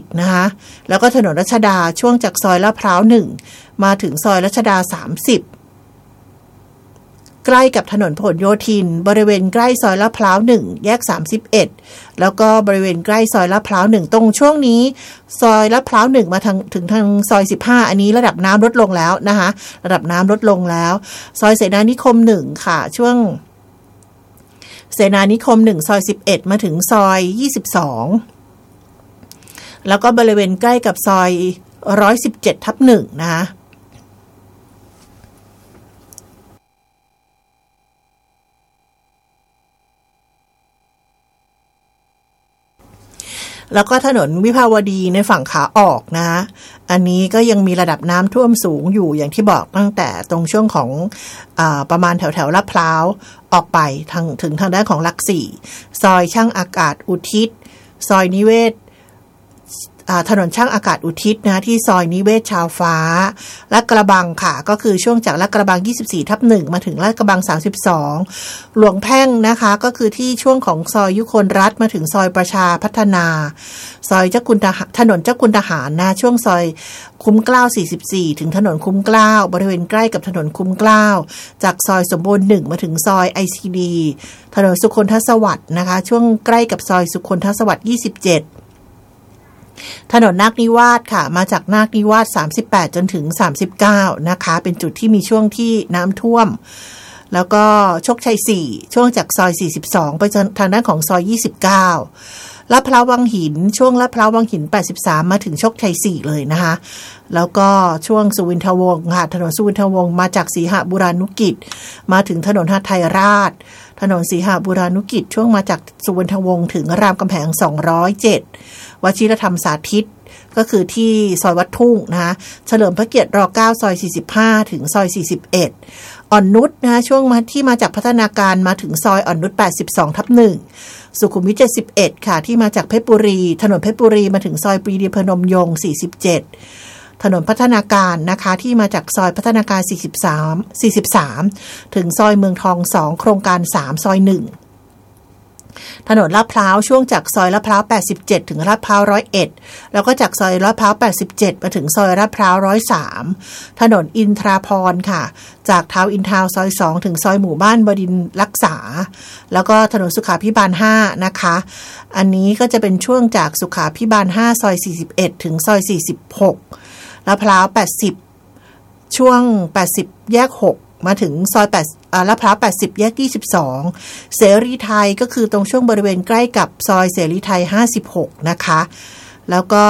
นะคะแล้วก็ถนนรัชดาช่วงจากซอยลาดพร้าว1มาถึงซอยรัชดา30ใกล้กับถนนพหลโยธินบริเวณใกล้ซอยลาดพร้าว1แยก31แล้วก็บริเวณใกล้ซอยลาดพร้าว1ตรงช่วงนี้ซอยลาดพร้าว1มาถึงทางซอย15อันนี้ระดับน้ำลดลงแล้วนะคะระดับน้ำลดลงแล้วซอยเสนานิคม1ค่ะช่วงเสนานิคม1ซอย11มาถึงซอย22แล้วก็บริเวณใกล้กับซอย117/1นะคะแล้วก็ถนนวิภาวดีในฝั่งขาออกนะอันนี้ก็ยังมีระดับน้ำท่วมสูงอยู่อย่างที่บอกตั้งแต่ตรงช่วงของประมาณแถวลาดพร้าวออกไปถึงทางด้านของหลัก4ซอยช่างอากาศอุทิศซอยนิเวศถนนช่างอากาศอุทิศนะที่ซอยนิเวศชาวฟ้าลาดกระบังค่ะก็คือช่วงจากลาดกระบัง 24/1 มาถึงลาดกระบัง 32หลวงแพ่งนะคะก็คือที่ช่วงของซอยยุคนรัฐมาถึงซอยประชาพัฒนาซอยถนนเจ้าคุณทหารนะช่วงซอยคุ้มเกล้า44ถึงถนนคุ้มเกล้าบริเวณใกล้กับถนนคุ้มเกล้าจากซอยสมบูรณ์1มาถึงซอย ICD ถนนสุคนทสวัสดิ์นะคะช่วงใกล้กับซอยสุคนทสวัสดิ์27ถนนนาคนิวาสค่ะมาจากนาคนิวาส38จนถึง39นะคะเป็นจุดที่มีช่วงที่น้ำท่วมแล้วก็โชคชัย4ช่วงจากซอย42ไปจนทางด้านของซอย29ลาดพร้าววังหินช่วงลาดพร้าววังหิน83มาถึงโชคชัย4เลยนะคะแล้วก็ช่วงสุวินทวงศ์ค่ะถนนสุวินทวงศ์มาจากสีหบุรานุกิจมาถึงถนนหทัยราชถนนสีหบุรานุกิจช่วงมาจากสุวินทวงศ์ถึงรามคำแหง207วชิรธรรมสาธิตก็คือที่ซอยวัดทุ่งนะคะเฉลิมพระเกียรติร9ซอย45ถึงซอย41อ่อนนุชนะคะช่วงที่มาจากพัฒนาการมาถึงซอยอ่อนนุช 82/1 สุขุมวิท 71ค่ะที่มาจากเพชรบุรีถนนเพชรบุรีมาถึงซอยปรีดีพนมยงค์47ถนนพัฒนาการนะคะที่มาจากซอยพัฒนาการ43ถึงซอยเมืองทอง2โครงการ3ซอย1ถนนลาดพร้าวช่วงจากซอยลาดพร้าว87ถึงลาดพร้าว101แล้วก็จากซอยลาดพร้าว87มาถึงซอยลาดพร้าว103ถนนอินทราพรค่ะจากทาวน์อินทาวน์ซอย2ถึงซอยหมู่บ้านบดินทร์รักษาแล้วก็ถนนสุขาภิบาล5นะคะอันนี้ก็จะเป็นช่วงจากสุขาภิบาล5ซอย41ถึงซอย46ลาดพร้าว80ช่วง80แยก6มาถึงซอยลาดพร้าว80แยก22เสรีไทยก็คือตรงช่วงบริเวณใกล้กับซอยเสรีไทย56นะคะแล้วก็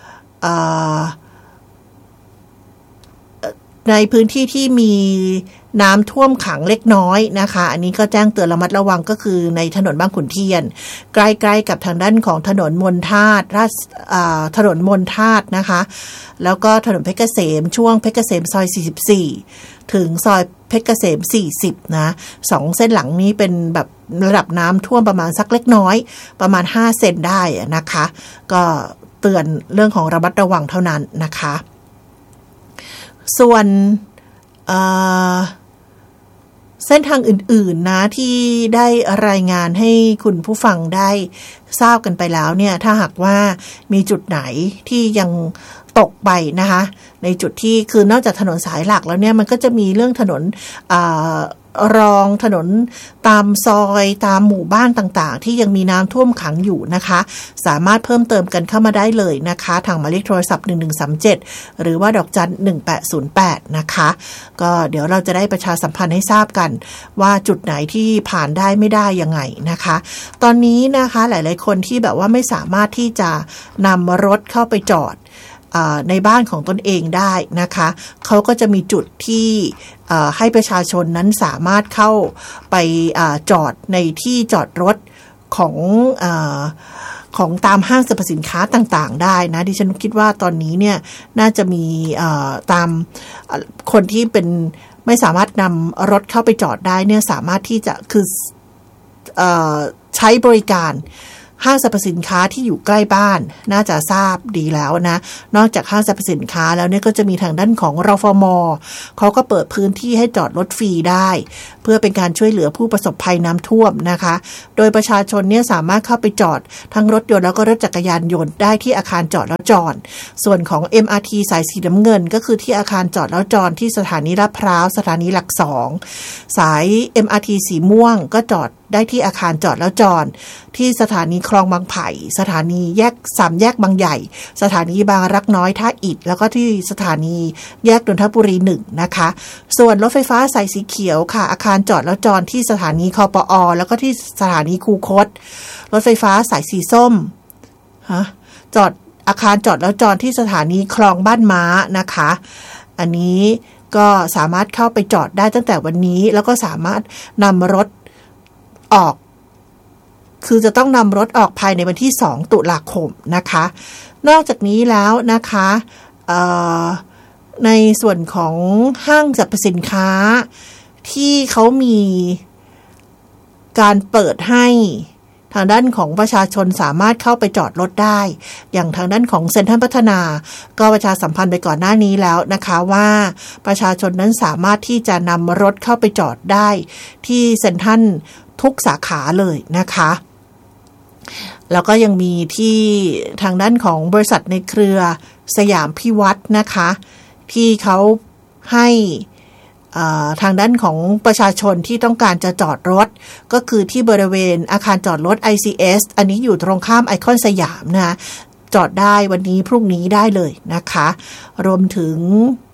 ในพื้นที่ที่มีน้ำท่วมขังเล็กน้อยนะคะอันนี้ก็แจ้งเตือนระมัดระวังก็คือในถนนบางขุนเทียนใกล้ๆกับทางด้านของถนนมนทาตถนนมนทาตนะคะแล้วก็ถนนเพชรเกษมช่วงเพชรเกษมซอย44ถึงซอยเพชรเกษม40นะ2เส้นหลังนี้เป็นแบบระดับน้ำท่วมประมาณสักเล็กน้อยประมาณ5เซนได้นะคะก็เตือนเรื่องของระมัดระวังเท่านั้นนะคะส่วนเส้นทางอื่นๆนะที่ได้รายงานให้คุณผู้ฟังได้ทราบกันไปแล้วเนี่ยถ้าหากว่ามีจุดไหนที่ยังตกไปนะคะในจุดที่คือนอกจากถนนสายหลักแล้วเนี่ยมันก็จะมีเรื่องถนนรองถนนตามซอยตามหมู่บ้านต่างๆที่ยังมีน้ำท่วมขังอยู่นะคะสามารถเพิ่มเติมกันเข้ามาได้เลยนะคะทางหมายเลขโทรศัพท์1137หรือว่าดอกจัน1808นะคะก็เดี๋ยวเราจะได้ประชาสัมพันธ์ให้ทราบกันว่าจุดไหนที่ผ่านได้ไม่ได้ยังไงนะคะตอนนี้นะคะหลายๆคนที่แบบว่าไม่สามารถที่จะนำรถเข้าไปจอดในบ้านของตนเองได้นะคะเขาก็จะมีจุดที่ให้ประชาชนนั้นสามารถเข้าไปจอดในที่จอดรถของตามห้างสรรพสินค้าต่างๆได้นะดิฉันคิดว่าตอนนี้เนี่ยน่าจะมีตามคนที่เป็นไม่สามารถนำรถเข้าไปจอดได้เนี่ยสามารถที่จะคือใช้บริการห้างสรรพสินค้าที่อยู่ใกล้บ้านน่าจะทราบดีแล้วนะนอกจากห้างสรรพสินค้าแล้วเนี่ยก็จะมีทางด้านของรฟม.เขาก็เปิดพื้นที่ให้จอดรถฟรีได้เพื่อเป็นการช่วยเหลือผู้ประสบภัยน้ำท่วมนะคะโดยประชาชนเนี่ยสามารถเข้าไปจอดทั้งรถยนต์แล้วก็รถจักรยานยนต์ได้ที่อาคารจอดแล้วจอดส่วนของ MRT สายสีน้ำเงินก็คือที่อาคารจอดแล้วจอดที่สถานีลาดพร้าวสถานีหลัก2สาย MRT สีม่วงก็จอดได้ที่อาคารจอดแล้วจอดที่สถานีคลองบางไผ่สถานีแยก3แยกบางใหญ่สถานีบางรักน้อยท่าอิฐแล้วก็ที่สถานีแยกนนทบุรี1นะคะส่วนรถไฟฟ้าสายสีเขียวค่ะอาคารจอดแล้วจอดที่สถานีคปอ.แล้วก็ที่สถานีคูคตรถไฟฟ้าสายสีส้มจอดอาคารจอดแล้วจอดที่สถานีคลองบ้านม้านะคะอันนี้ก็สามารถเข้าไปจอดได้ตั้งแต่วันนี้แล้วก็สามารถนำรถออกคือจะต้องนำรถออกภายในวันที่2ตุลาคมนะคะนอกจากนี้แล้วนะคะในส่วนของห้างสรรพสินค้าที่เขามีการเปิดให้ทางด้านของประชาชนสามารถเข้าไปจอดรถได้อย่างทางด้านของเซ็นทรัลพัฒนาก็ประชาสัมพันธ์ไปก่อนหน้านี้แล้วนะคะว่าประชาชนนั้นสามารถที่จะนำรถเข้าไปจอดได้ที่เซ็นทรัลทุกสาขาเลยนะคะแล้วก็ยังมีที่ทางด้านของบริษัทในเครือสยามพิวัตรนะคะที่เขาให้ทางด้านของประชาชนที่ต้องการจะจอดรถก็คือที่บริเวณอาคารจอดรถ ICS อันนี้อยู่ตรงข้ามไอคอนสยามนะจอดได้วันนี้พรุ่งนี้ได้เลยนะคะรวมถึง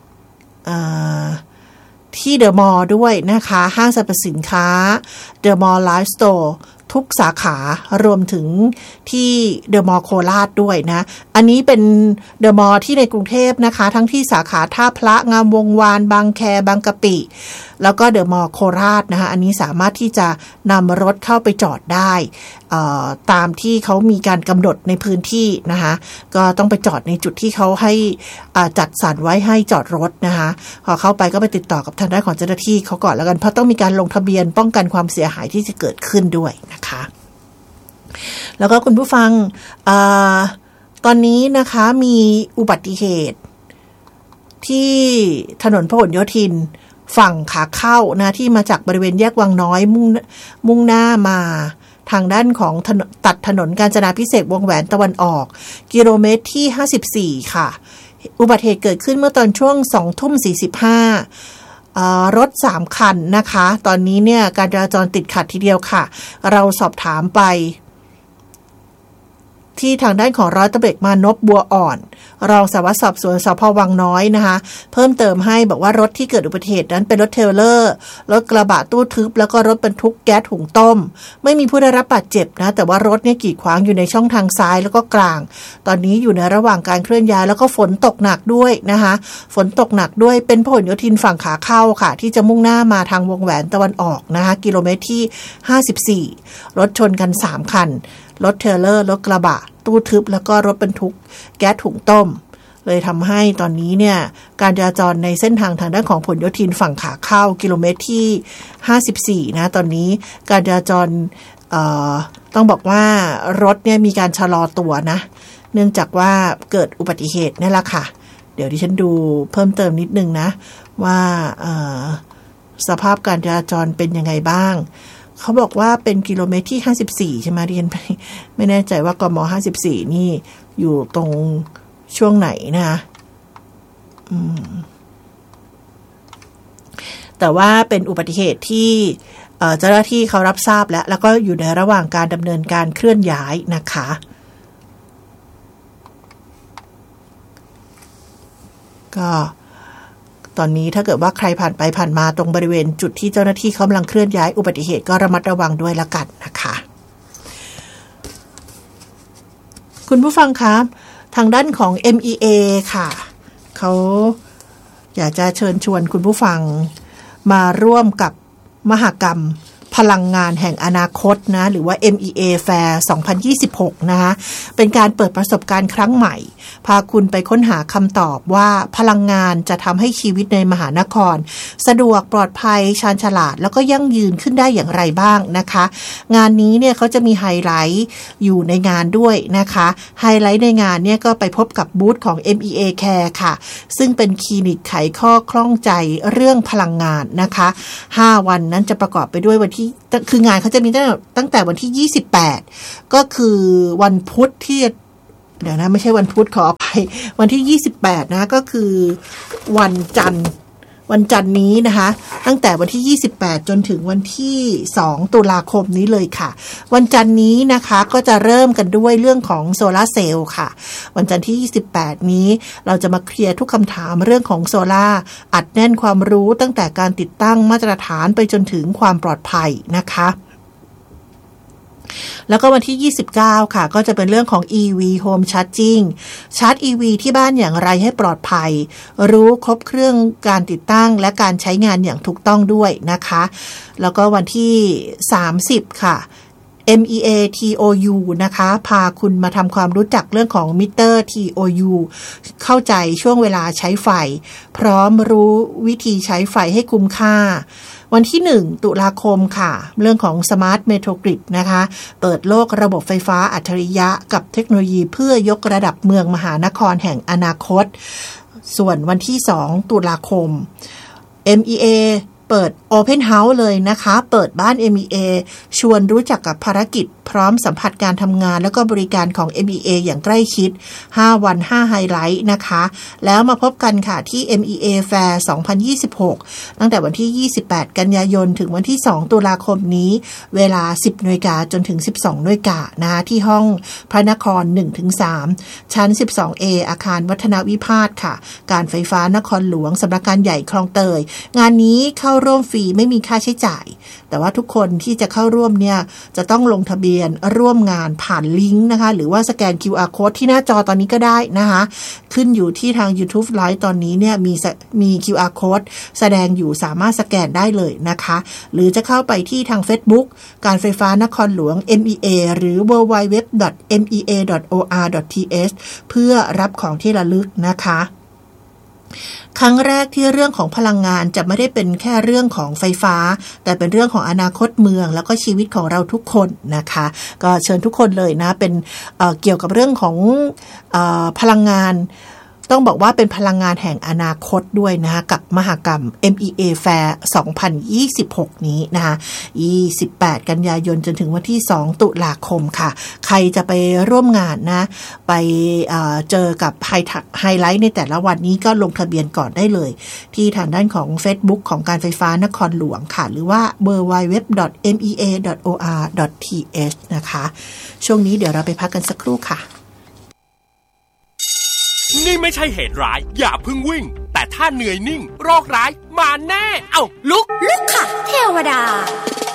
ที่เดอะมอลล์ด้วยนะคะห้างสรรพสินค้าเดอะมอลล์ไลฟ์สโตร์ทุกสาขารวมถึงที่เดอะมอลล์โคราชด้วยนะอันนี้เป็นเดอะมอลล์ที่ในกรุงเทพนะคะทั้งที่สาขาท่าพระงามวงวานบางแคบางกะปิแล้วก็เดอะมอลล์โคราชนะคะอันนี้สามารถที่จะนำรถเข้าไปจอดได้ตามที่เขามีการกำหนดในพื้นที่นะคะก็ต้องไปจอดในจุดที่เขาให้จัดสรรไว้ให้จอดรถนะคะพอเข้าไปก็ไปติดต่อกับทางด้านของเจ้าหน้าที่เขาก่อนแล้วกันเพราะต้องมีการลงทะเบียนป้องกันความเสียหายที่จะเกิดขึ้นด้วยนะคะแล้วก็คุณผู้ฟังตอนนี้นะคะมีอุบัติเหตุที่ถนนพหลโยธินฝั่งขาเข้านะที่มาจากบริเวณแยกวังน้อยมุ่งหน้ามาทางด้านของตัดถนนกาญจนาภิเษกวงแหวนตะวันออกกิโลเมตรที่54ค่ะอุบัติเหตุเกิดขึ้นเมื่อตอนช่วง 20:45รถ3คันนะคะตอนนี้เนี่ยการจราจรติดขัดทีเดียวค่ะเราสอบถามไปที่ทางด้านของร้อยตำรวจมานพบัวอ่อนรองสารวัตรสอบสวนสภ.วังน้อยนะคะเพิ่มเติมให้บอกว่ารถที่เกิดอุบัติเหตุนั้นเป็นรถเทรลเลอร์รถกระบะตู้ทึบแล้วก็รถบรรทุกแก๊สหุงต้มไม่มีผู้ได้รับบาดเจ็บนะแต่ว่ารถเนี่ยกีดขวางอยู่ในช่องทางซ้ายแล้วก็กลางตอนนี้อยู่ในระหว่างการเคลื่อนย้ายแล้วก็ฝนตกหนักด้วยนะคะฝนตกหนักด้วยเป็นพหลโยธินฝั่งขาเข้าค่ะที่จะมุ่งหน้ามาทางวงแหวนตะวันออกนะคะกิโลเมตรที่54รถชนกัน3คันรถเทรลเลอร์รถกระบะตู้ทึบแล้วก็รถบรรทุกแก๊สถุงต้มเลยทำให้ตอนนี้เนี่ยการจราจรในเส้นทางด้านของพหลโยธินฝั่งขาเข้ากิโลเมตรที่54นะตอนนี้การจราจรต้องบอกว่ารถเนี่ยมีการชะลอตัวนะเนื่องจากว่าเกิดอุบัติเหตุนี่แหละค่ะเดี๋ยวดิฉันดูเพิ่มเติมนิดนึงนะว่าสภาพการจราจรเป็นยังไงบ้างเขาบอกว่าเป็นกิโลเมตรที่54ใช่ไหมเรียนไม่แน่ใจว่ากม54นี่อยู่ตรงช่วงไหนนะคะแต่ว่าเป็นอุบัติเหตุที่เจ้าหน้าที่เขารับทราบแล้วก็อยู่ในระหว่างการดำเนินการเคลื่อนย้ายนะคะก็ตอนนี้ถ้าเกิดว่าใครผ่านไปผ่านมาตรงบริเวณจุดที่เจ้าหน้าที่กำลังเคลื่อนย้ายอุบัติเหตุก็ระมัดระวังด้วยละกันนะคะคุณผู้ฟังคะทางด้านของ MEA ค่ะเขาอยากจะเชิญชวนคุณผู้ฟังมาร่วมกับมหกรรมภพลังงานแห่งอนาคตนะหรือว่า MEA Fair 2026 นะคะเป็นการเปิดประสบการณ์ครั้งใหม่พาคุณไปค้นหาคำตอบว่าพลังงานจะทำให้ชีวิตในมหานครสะดวกปลอดภัยชาญฉลาดแล้วก็ยั่งยืนขึ้นได้อย่างไรบ้างนะคะงานนี้เนี่ยเขาจะมีไฮไลท์อยู่ในงานด้วยนะคะไฮไลท์ในงานเนี่ยก็ไปพบกับบูธของ MEA Care ค่ะซึ่งเป็นคลินิกไขข้อคล่องใจเรื่องพลังงานนะคะ5วันนั้นจะประกอบไปด้วยวันที่คืองานเขาจะมีตั้งแต่วันที่28ก็คือวันพุธที่เดี๋ยวนะไม่ใช่วันพุธขออภัยวันที่28นะก็คือวันจันทร์นี้นะคะตั้งแต่วันที่28จนถึงวันที่2ตุลาคมนี้เลยค่ะวันจันทร์นี้นะคะก็จะเริ่มกันด้วยเรื่องของโซลาร์เซลล์ค่ะวันจันทร์ที่28นี้เราจะมาเคลียร์ทุกคำถามเรื่องของโซลาร์อัดแน่นความรู้ตั้งแต่การติดตั้งมาตรฐานไปจนถึงความปลอดภัยนะคะแล้วก็วันที่29ค่ะก็จะเป็นเรื่องของ EV Home Charging ชาร์จ EV ที่บ้านอย่างไรให้ปลอดภัยรู้ครบเครื่องการติดตั้งและการใช้งานอย่างถูกต้องด้วยนะคะแล้วก็วันที่30ค่ะMEA TOU นะคะพาคุณมาทำความรู้จักเรื่องของมิเตอร์ TOU เข้าใจช่วงเวลาใช้ไฟพร้อมรู้วิธีใช้ไฟให้คุ้มค่าวันที่1ตุลาคมค่ะเรื่องของ Smart Metro Grid นะคะเปิดโลกระบบไฟฟ้าอัจฉริยะกับเทคโนโลยีเพื่อยกระดับเมืองมหานครแห่งอนาคตส่วนวันที่2ตุลาคม MEAเปิด Open House เลยนะคะเปิดบ้าน MEA ชวนรู้จักกับภารกิจพร้อมสัมผัสการทำงานแล้วก็บริการของ MEA อย่างใกล้ชิด5วัน5ไฮไลท์นะคะแล้วมาพบกันค่ะที่ MEA Fair 2026ตั้งแต่วันที่28กันยายนถึงวันที่2ตุลาคมนี้เวลา 10:00 นจนถึง 12:00 นนะคะที่ห้องพระนคร 1-3 ชั้น 12A อาคารวัฒนวิภาสค่ะการไฟฟ้านครหลวงสำนักงานใหญ่คลองเตยงานนี้เข้าร่วมฟรีไม่มีค่าใช้จ่ายแต่ว่าทุกคนที่จะเข้าร่วมเนี่ยจะต้องลงทะเบียนร่วมงานผ่านลิงก์นะคะหรือว่าสแกน QR Code ที่หน้าจอตอนนี้ก็ได้นะคะขึ้นอยู่ที่ทาง YouTube Live ตอนนี้เนี่ยมี QR Code แสดงอยู่สามารถสแกนได้เลยนะคะหรือจะเข้าไปที่ทาง Facebook การไฟฟ้านครหลวง MEA หรือ www.mea.or.th เพื่อรับของที่ระลึกนะคะครั้งแรกที่เรื่องของพลังงานจะไม่ได้เป็นแค่เรื่องของไฟฟ้าแต่เป็นเรื่องของอนาคตเมืองแล้วก็ชีวิตของเราทุกคนนะคะก็เชิญทุกคนเลยนะเป็นเกี่ยวกับเรื่องของพลังงานต้องบอกว่าเป็นพลังงานแห่งอนาคตด้วยนะคะกับมหกรรม MEA Fair 2026 นี้นะคะ28กันยายนจนถึงวันที่2ตุลาคมค่ะใครจะไปร่วมงานนะไปเจอกับไฮไลท์ในแต่ละวันนี้ก็ลงทะเบียนก่อนได้เลยที่ทางด้านของ Facebook ของการไฟฟ้านครหลวงค่ะหรือว่า www.mea.or.th นะคะช่วงนี้เดี๋ยวเราไปพักกันสักครู่ค่ะนี่ไม่ใช่เหตุร้ายอย่าเพิ่งวิ่งแต่ถ้าเหนื่อยนิ่งโรคร้ายมาแน่เอ้าลุกค่ะเทวดา